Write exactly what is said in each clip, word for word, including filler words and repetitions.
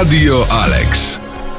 Radio Alex.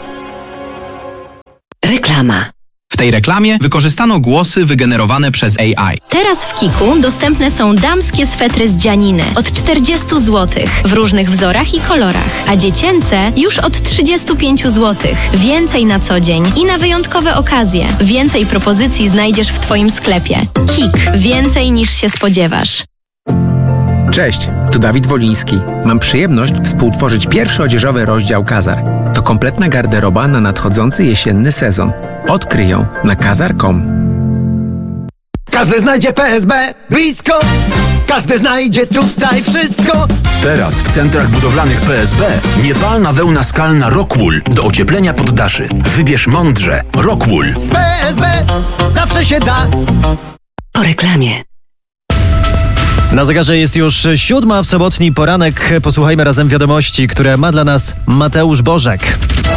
Reklama. W tej reklamie wykorzystano głosy wygenerowane przez A I. Teraz w Kiku dostępne są damskie swetry z dzianiny od czterdzieści złotych w różnych wzorach i kolorach, a dziecięce już od trzydzieści pięć złotych. Więcej na co dzień i na wyjątkowe okazje. Więcej propozycji znajdziesz w Twoim sklepie. Kik. Więcej niż się spodziewasz. Cześć, tu Dawid Woliński. Mam przyjemność współtworzyć pierwszy odzieżowy rozdział Kazar. To kompletna garderoba na nadchodzący jesienny sezon. Odkryj ją na kazar kropka com. Każdy znajdzie P S B blisko. Każdy znajdzie tutaj wszystko. Teraz w centrach budowlanych P S B niepalna wełna skalna Rockwool do ocieplenia poddaszy. Wybierz mądrze. Rockwool. Z P S B zawsze się da. Po reklamie. Na zegarze jest już siódma w sobotni poranek. Posłuchajmy razem wiadomości, które ma dla nas Mateusz Bożek.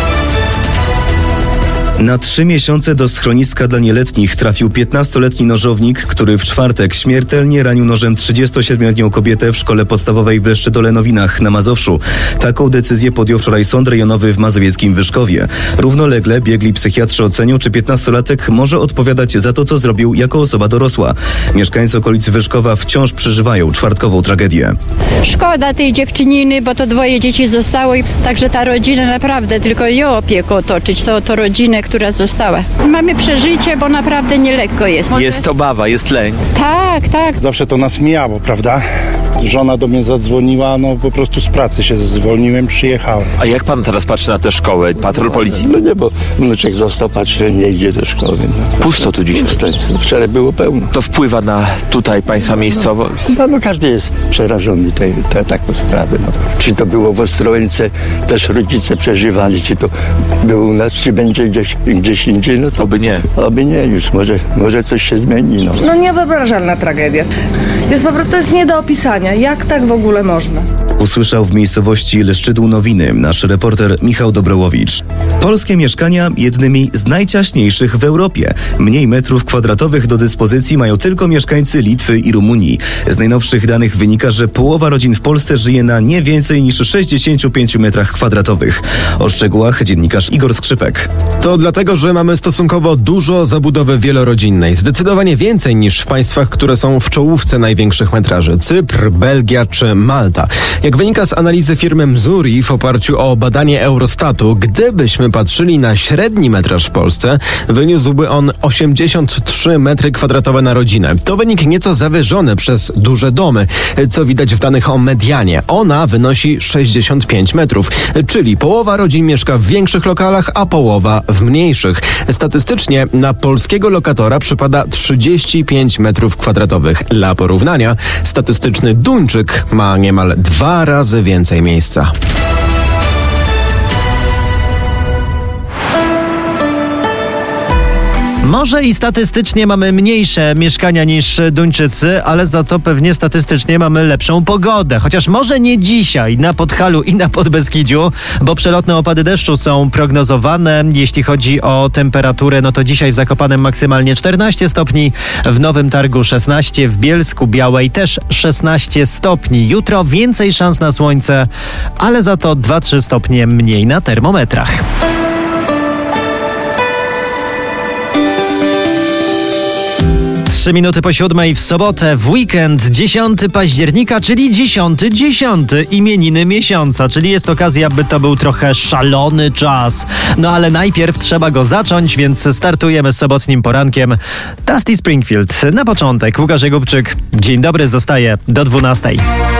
Na trzy miesiące do schroniska dla nieletnich trafił piętnastoletni nożownik, który w czwartek śmiertelnie ranił nożem trzydziestosiedmioletnią kobietę w szkole podstawowej w Leszczytole-Nowinach na Mazowszu. Taką decyzję podjął wczoraj Sąd Rejonowy w mazowieckim Wyszkowie. Równolegle biegli psychiatrzy ocenią, czy piętnastolatek może odpowiadać za to, co zrobił jako osoba dorosła. Mieszkańcy okolicy Wyszkowa wciąż przeżywają czwartkową tragedię. Szkoda tej dziewczyniny, bo to dwoje dzieci zostało i także ta rodzina naprawdę tylko ją opieką otoczyć, to, to rodzinę, która została. Mamy przeżycie, bo naprawdę nielekko jest. Jest obawa, jest lęk. Tak, tak. Zawsze to nas mijało, prawda? Żona do mnie zadzwoniła, no po prostu z pracy się zwolniłem, przyjechałem. A jak pan teraz patrzy na tę szkołę? Patrol policji? No nie, bo wnuczek został, patrzy, nie idzie do szkoły. No. Pusto tu dzisiaj. Pusto. Wczoraj było pełno. To wpływa na tutaj państwa miejscowość? No, no każdy jest przerażony tej, tej taką sprawę. No. Czy to było w Ostrołęce, też rodzice przeżywali, czy to było u nas, czy będzie gdzieś, gdzieś indziej, no to... Oby nie. Oby nie, już może, może coś się zmieni, no. No niewyobrażalna tragedia. Jest po prostu, to jest nie do opisania. Jak tak w ogóle można? Usłyszał w miejscowości Leszczytł-Nowiny nasz reporter Michał Dobrołowicz. Polskie mieszkania jednymi z najciaśniejszych w Europie. Mniej metrów kwadratowych do dyspozycji mają tylko mieszkańcy Litwy i Rumunii. Z najnowszych danych wynika, że połowa rodzin w Polsce żyje na nie więcej niż sześćdziesięciu pięciu metrach kwadratowych. O szczegółach dziennikarz Igor Skrzypek. To dlatego, że mamy stosunkowo dużo zabudowy wielorodzinnej. Zdecydowanie więcej niż w państwach, które są w czołówce największych metraży. Cypr, Belgia czy Malta. Jak wynika z analizy firmy Mzuri w oparciu o badanie Eurostatu, gdybyśmy patrzyli na średni metraż w Polsce, wyniósłby on osiemdziesiąt trzy metry kwadratowe na rodzinę. To wynik nieco zawyżony przez duże domy, co widać w danych o medianie. Ona wynosi sześćdziesiąt pięć metrów, czyli połowa rodzin mieszka w większych lokalach, a połowa w mniejszych. Statystycznie na polskiego lokatora przypada trzydzieści pięć metrów kwadratowych. Dla porównania, statystyczny Duńczyk ma niemal dwa razy więcej miejsca. Może i statystycznie mamy mniejsze mieszkania niż Duńczycy, ale za to pewnie statystycznie mamy lepszą pogodę. Chociaż może nie dzisiaj na Podhalu i na Podbeskidziu, bo przelotne opady deszczu są prognozowane. Jeśli chodzi o temperaturę, no to dzisiaj w Zakopanem maksymalnie czternaście stopni, w Nowym Targu szesnaście, w Bielsku Białej też szesnaście stopni. Jutro więcej szans na słońce, ale za to dwa trzy stopnie mniej na termometrach. Trzy minuty po siódmej w sobotę, w weekend, dziesiątego października, czyli dziesiąty dziesiąty, imieniny miesiąca, czyli jest okazja, by to był trochę szalony czas. No ale najpierw trzeba go zacząć, więc startujemy z sobotnim porankiem. Dusty Springfield na początek, Łukasz Jakubczyk. Dzień dobry, zostaje do dwunastej.